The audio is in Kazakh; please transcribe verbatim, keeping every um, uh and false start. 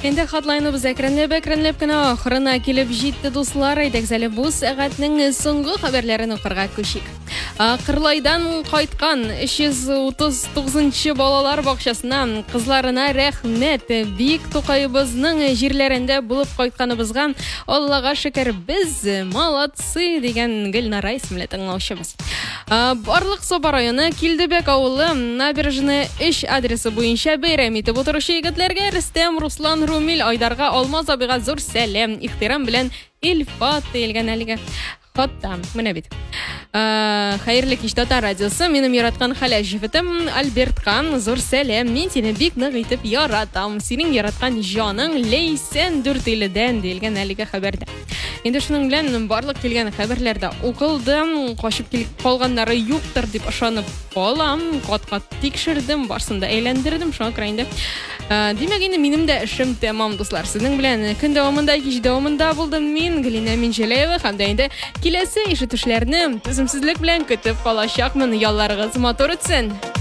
Енді хатлайныбыз әкренлеп-әкренлеп кіна ақырына келіп жетті достылар. Айдақзәлі бұл сағатның соңғы хабарларын оқырға көшік. Қырлайдан қайтқан үш жүз отыз тоғызыншы балалар бақшасына қызларына рәхмет. Бик тоқайыбызның жерлерінде болып қайтқаныбызға Аллаға шүкір, біз молодцы деген Гүлнара исемлі тыңлаушымыз. Барлық Соба районы Келдібек ауылы набережный үш адресі бойынша бәйрәм етіп отырушы егетлерге Рүстем, Руслан, Румил, Айдарға, Алмаз абыға зор сәлем. Ихтирам білен Илфат елген әлігі. Хотта, міне бит. Хайырлы кештата радиосы, менің яратқан халя жифітім Альбертқан, зор сәлем. Мен сені бик нұқ етіп яратам. Сенің яратқан жаның лейсен дүртеліден делген әлігі хабарда. Енді шының білен барлық келген хабарларда оқылдым, қошып келіп қалғандары юқтыр деп ашанып қалам, қат-қат текшірдім, барсында әйлендірдім, шоң крайында. Демек енді менім де ішім тәмам, достлар. Сіздің білен күн давамында, кеш давамында болдым мен, Галина Менжелеева, қамда енді келесі ешітушілеріні түзімсізлік білен күтіп қалашақмын. Ялларығыз мотор өтсін.